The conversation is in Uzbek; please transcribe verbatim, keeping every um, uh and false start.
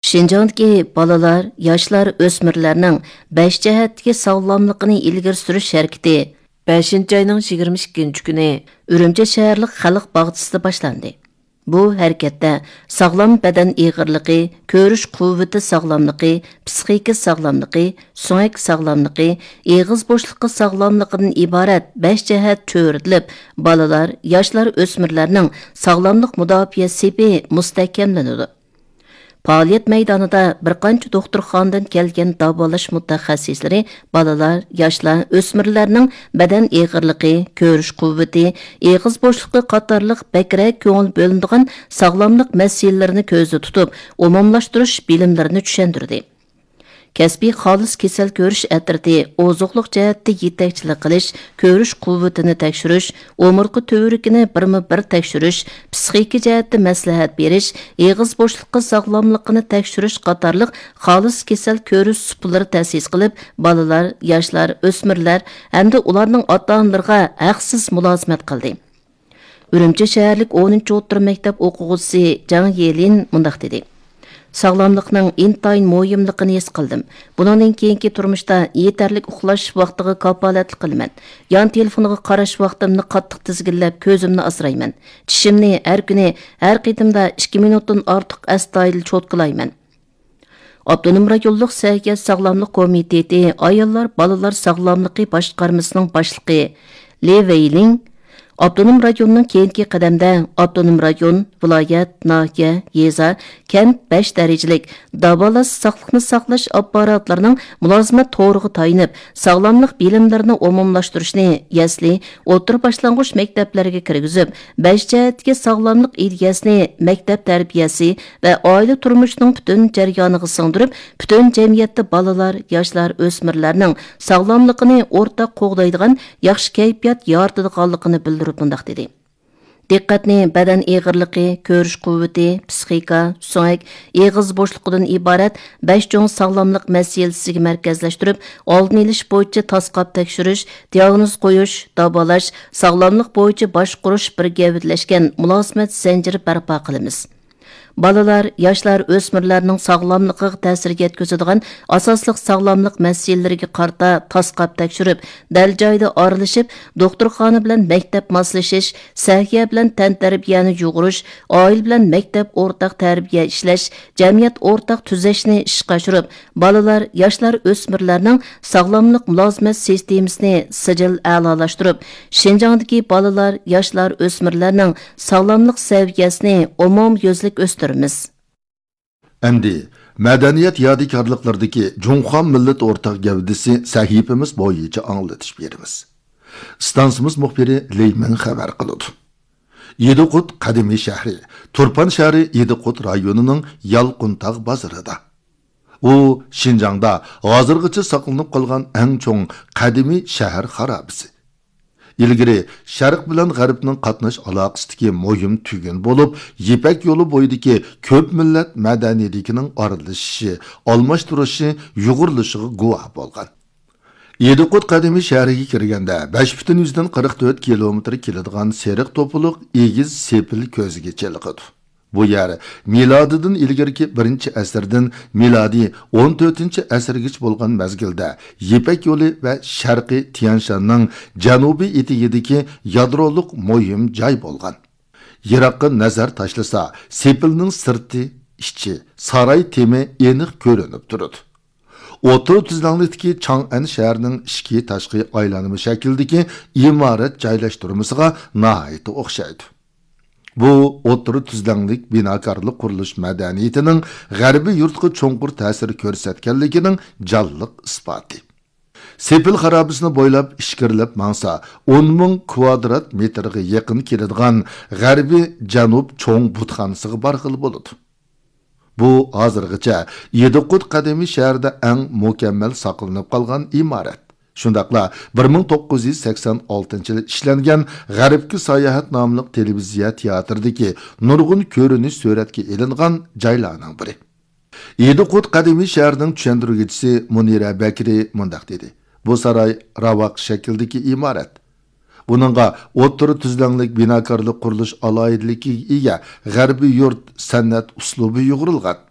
Şinjandagi balalar, yoshlar, o'smirlarning besh jihatdagi sog'lomligini ilgari surish harakati beshinchi oyning yigirma ikkinchi kuni Urumchi shaharlik xalq bog'chisida boshlandi. Bu harakatda sog'lom badan ig'irligi, ko'rish quvvati sog'lomligi, psixika sog'lomligi, so'ngak sog'lomligi, eg'iz bo'shliqi sog'lomligidan iborat besh jihat cho'ritilib, balalar, yoshlar, o'smirlarning sog'lomlik mudofaasi mustahkamlanadi. Faoliyat maydonida bir qancha doktorxonadan kelgan davolash mutaxassislari balalar, yoshlar, o'smirlarning badan ig'irligi, ko'rish quvvati, eg'iz bo'shliqi qatorliq bakrak ko'ngil bo'linadigan sog'lomlik masalalarini ko'zda tutib, umumlashtirish bilimlarini tushuntirdi. Kasbiy xolis kasal ko'rish atriti ozuqliq jihatda yetakchilik qilish, ko'rish quvvatini tekshirish, umurtqa to'vrikini birma-bir tekshirish, psixika jihatda maslahat berish, eg'iz bo'shliqi sog'lomligini tekshirish qatorliq xolis kasal ko'rish suplari ta'sis qilib, balalar, yoshlar, o'smirlar hamda ularning ota-onalariga haqsiz mulozimat qildi. Urumchi shaharlik o'ninchi o'rta maktab o'quvchisi Jang Yelin mundaq dedi: Sog'lomlikning intayin muhimligini his qildim. Bundan keyingi turmushda yetarli uxlash vaqtiga kafolatlik qilaman. Yon telefoniga qarash vaqtimni qattiq tizginlab, ko'zimni asrayman. Tishimni har kuni, har qitimda ikki minutdan ortiq astoydil cho'tqilayman. Abdunum rayonluq səhiyyə sağlamlıq komiteti ayollar balalar sağlamlıqı başqarmasının başlığı Li Weiling Abdunum rayonunun keyinki qadamda Abdunum rayon, vilayat, nahiye, yeza, kent besh dərəcəlik davolash saqlıqni saqlash apparatlarının mülazimat to'g'riga tayinib, sağlamlıq bilimlarini umumlashtirishni yasli, o'rta boshlang'ich maktablarga kirgizib, besh jihatdagi sağlamlıq ideyasini maktab tarbiyasi va oila turmushining butun jarayoniga singdirib, butun jamiyatda balalar, yoshlar, o'smirlarning sağlamligini o'rtaq qo'g'daydigan yaxshi kayfiyat yaratadiganligini bildirdi. Bundaq dedi. Diqqatni badan ig'irligi, ko'rish quvvati, psixika, so'ngak, eg'iz bo'shliqidan iborat besh cho'ng sog'lomlik masalasiga markazlashtirib, oldini olish bo'yicha tasqab tekshirish, diagnoz qo'yish, davolash, sog'lomlik bo'yicha boshqarish bir gavdalashgan mulozimat zanjiri barpo qilamiz. Balalar, yoshlar, o'smirlarning sog'lomligiga ta'sir yetkazadigan asosliq sog'lomlik masalalariga qarta tasqab tekshirib, dal joyda oralashib, doktorxona bilan maktab moslashish, sahiya bilan tan tarbiyani yug'urish, oila bilan maktab o'rtaq tarbiya ishlash, jamiyat o'rtaq tuzashni ishga oshirib, balalar, yoshlar, o'smirlarning sog'lomlik mulozimat sistemasini sijil a'lolashtirib, Shinjongdagi balalar, yoshlar, o'smirlarning sog'lomlik saviyasini umum yuzlik o'stirib Endi madaniyat yadikarlıklardaki Cumhuriyet millet ortak gavdisi sahifimiz boyunca anlatış berimiz. Stansımız muhbiri Leymen haber kılıdı. Yediqut kadimi şehri, Turpan şehri Yediqut rayonunun Yalquntaq bazarıda. O, Şinjangda hazırgıçı saqlanıp kalgan en çoğun kadimi şehir harabisi. İlgiri Şərq bilan G'arbning qatnash aloqasidagi muhim tugun bo'lib, Yipak yo'li bo'yidagi ko'p millat madaniyatining aralashishi, almashtirishi, yug'urilishiga guvoh bo'lgan. Yediqut qadimiy shahriga kirganda besh butun yuzdan qirq to'rt kilometr keladigan seriq to'piliq egiz sepil ko'ziga chiliqadi. Bu yer milodidan ilgirki birinchi asrdan milodiy o'n to'rtinchi asrgacha bo'lgan mezgilda Yipak yo'li va Sharqiy Tianshanning janubiy etigidagi yadroliq muhim joy bo'lgan. Yiroqqa nazar tashlasa, sepilning sirti, ichi, saroy temi aniq ko'rinib turadi. O'tir tuzlanlikdagi Chang'an shahrining ichki tashqi aylanma shaklidagi imorat joylashtirmasiga nihoyat o'xshaydi. Bu o'tiri tuzlanlik binokorlik qurilish madaniyatining g'arbiy yurtga cho'nqur ta'sir ko'rsatganligining jalliq isboti. Sepil xarobasini bo'ylab ishkirilib mansa o'n ming kvadrat metrga yaqin keladigan g'arbiy janub cho'ng butxonasiga borg'il bo'ladi. Bu hozirgacha Yediqut qadimiy shaharda eng mukammal saqlanib qolgan imorat. Shundaqla bir ming to'qqiz yuz sakson oltinchi yil ishlangan G'arbki sayohat nomli televiziya teatridagi nurg'un ko'rinish suratga ilingan joylarning biri. Yediqut qadimiy shahrining tushuntiruvchisi Munira Bakri mundaq dedi: Bu saroy ravaq shakldagi imorat. Buningga o'ttir tuzlanlik binokorlik qurilish aloyidligiga ega g'arbiy yurt san'at uslubi yug'urilgan.